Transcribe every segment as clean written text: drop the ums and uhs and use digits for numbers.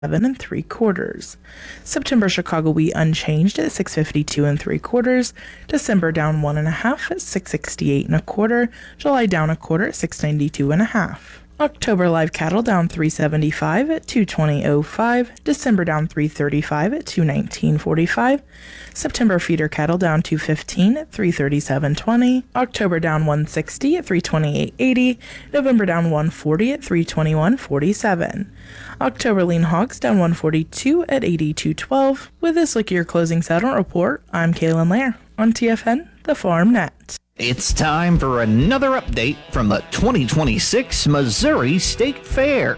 7.75. September Chicago wheat unchanged at 6.52 3/4. December down 1.5 at 6.68 1/4. July down 1/4 at 6.92 1/2. October live cattle down 3.75 at 220.05. December down 3.35 at 219.45. September feeder cattle down 2.15 at 337.20. October down 1.60 at 328.80. November down 1.40 at 321.47. October lean hogs down 142 at 82.12. With this look at your closing settlement report, I'm Kaylin Lair on TFN, the Farm Net. It's time for another update from the 2026 Missouri State Fair.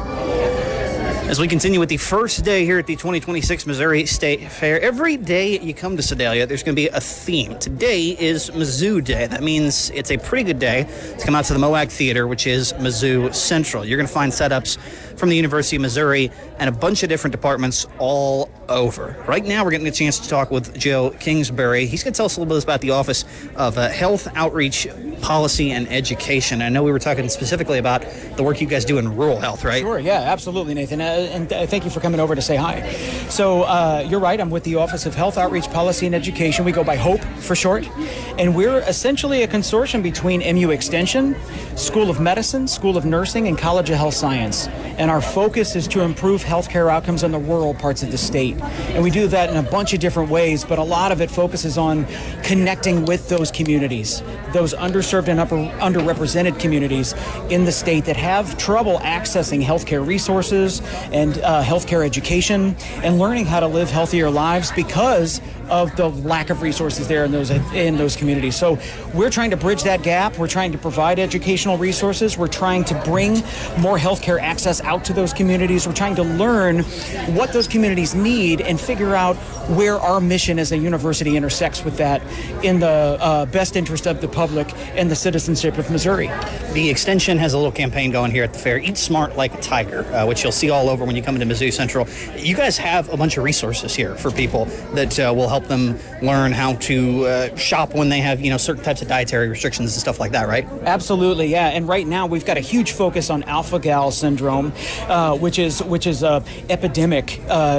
As we continue with the first day here at the 2026 Missouri State Fair, every day you come to Sedalia, there's going to be a theme. Today is Mizzou Day. That means it's a pretty good day to come out to the Moag Theater, which is Mizzou Central. You're going to find setups from the University of Missouri and a bunch of different departments all over. Right now, we're getting a chance to talk with Joe Kingsbury. He's going to tell us a little bit about the Office of Health, Outreach, Policy, and Education. I know we were talking specifically about the work you guys do in rural health, right? Sure, yeah, absolutely, Nathan. And thank you for coming over to say hi. So you're right, I'm with the Office of Health, Outreach, Policy, and Education. We go by HOPE for short. And we're essentially a consortium between MU Extension, School of Medicine, School of Nursing, and College of Health Science. And our focus is to improve healthcare outcomes in the rural parts of the state. And we do that in a bunch of different ways, but a lot of it focuses on connecting with those communities, those underserved and underrepresented communities in the state that have trouble accessing healthcare resources and healthcare education and learning how to live healthier lives because of the lack of resources there in those communities. So we're trying to bridge that gap. We're trying to provide educational resources. We're trying to bring more healthcare access out to those communities. We're trying to learn what those communities need and figure out where our mission as a university intersects with that in the best interest of the public and the citizenship of Missouri. The Extension has a little campaign going here at the fair, Eat Smart Like a Tiger, which you'll see all over when you come into Mizzou Central. You guys have a bunch of resources here for people that will help them learn how to shop when they have, certain types of dietary restrictions and stuff like that, right? Absolutely, yeah. And right now we've got a huge focus on alpha-gal syndrome, which is a epidemic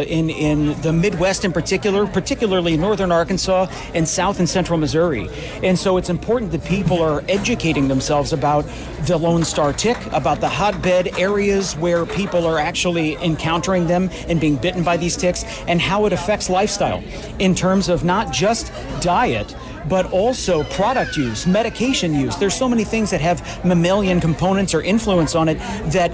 in the Midwest in particular, particularly northern Arkansas and south and central Missouri. And so it's important that people are educating themselves about the Lone Star tick, about the hotbed areas where people are actually encountering them and being bitten by these ticks, and how it affects lifestyle in terms of not just diet, but also product use, medication use. There's so many things that have mammalian components or influence on it that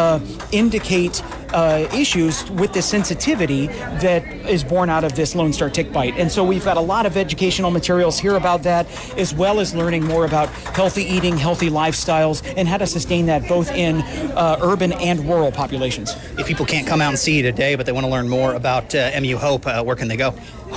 indicate issues with the sensitivity that is born out of this Lone Star tick bite. And so we've got a lot of educational materials here about that, as well as learning more about healthy eating, healthy lifestyles, and how to sustain that both in urban and rural populations. If people can't come out and see you today, but they want to learn more about MU Hope, where can they go?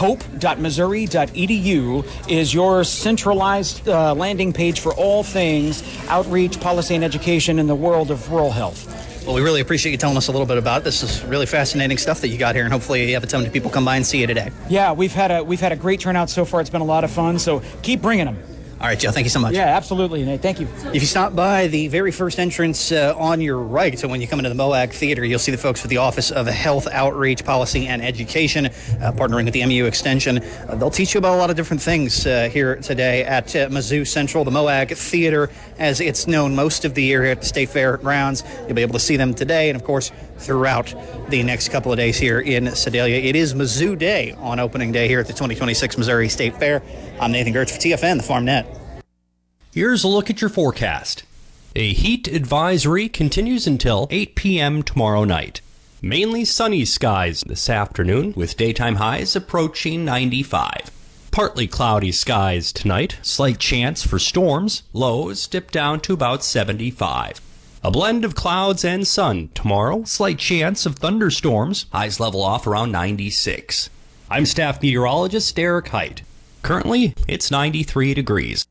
hope.missouri.edu is your centralized landing page for all things outreach, policy, and education in the world of rural health. Well, we really appreciate you telling us a little bit about it. This is really fascinating stuff that you got here, and hopefully you have a ton of people come by and see you today. Yeah, we've had a great turnout so far. It's been a lot of fun, so keep bringing them. All right, Joe, thank you so much. Yeah, absolutely, Nate. Thank you. If you stop by the very first entrance on your right, so when you come into the Moag Theater, you'll see the folks with the Office of Health, Outreach, Policy, and Education, partnering with the MU Extension. They'll teach you about a lot of different things here today at Mizzou Central, the Moag Theater, as it's known most of the year here at the State Fair grounds. You'll be able to see them today and, of course, throughout the next couple of days here in Sedalia. It is Mizzou Day on opening day here at the 2026 Missouri State Fair. I'm Nathan Gertz for TFN, the Farm Net. Here's a look at your forecast. A heat advisory continues until 8 p.m. tomorrow night. Mainly sunny skies this afternoon, with daytime highs approaching 95. Partly cloudy skies tonight, slight chance for storms, lows dip down to about 75. A blend of clouds and sun tomorrow, slight chance of thunderstorms, highs level off around 96. I'm staff meteorologist Eric Height. Currently, it's 93 degrees.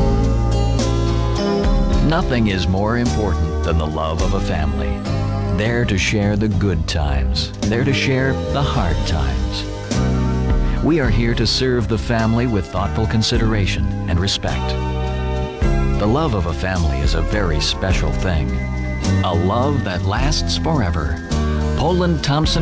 Nothing is more important than the love of a family. There to share the good times, there to share the hard times. We are here to serve the family with thoughtful consideration and respect. The love of a family is a very special thing. A love that lasts forever. Poland Thompson